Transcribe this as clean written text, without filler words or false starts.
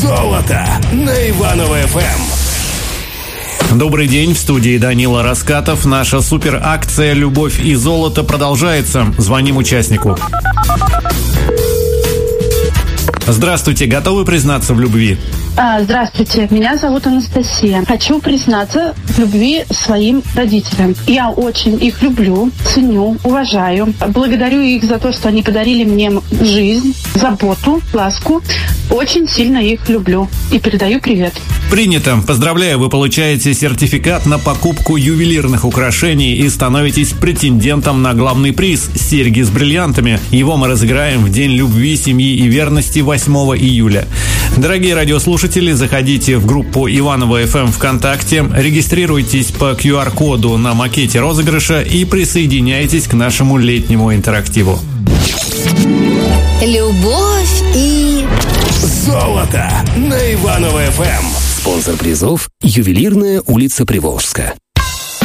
Золото на Иваново-ФМ. Добрый день, в студии Данила Раскатов. Наша суперакция «Любовь и золото» продолжается. Звоним участнику. Здравствуйте, готовы признаться в любви? Здравствуйте, меня зовут Анастасия. Хочу признаться в любви своим родителям. Я очень их люблю, ценю, уважаю. Благодарю их за то, что они подарили мне жизнь, заботу, ласку. Очень сильно их люблю и передаю привет. Принято. Поздравляю, вы получаете сертификат на покупку ювелирных украшений и становитесь претендентом на главный приз – серьги с бриллиантами. Его мы разыграем в День любви, семьи и верности 8 июля. Дорогие радиослушатели, заходите в группу Иваново-ФМ ВКонтакте, регистрируйтесь по QR-коду на макете розыгрыша и присоединяйтесь к нашему летнему интерактиву. Любовь и Золото на Иваново-ФМ. Спонсор призов – ювелирная улица Приволжска.